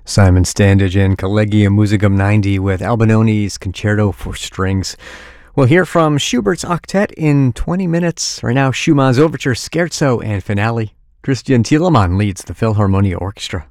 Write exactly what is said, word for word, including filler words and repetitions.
Simon Standage in Collegium Musicum ninety with Albinoni's Concerto for Strings. We'll hear from Schubert's Octet in twenty minutes. Right now, Schumann's Overture, Scherzo, and Finale. Christian Thielemann leads the Philharmonia Orchestra.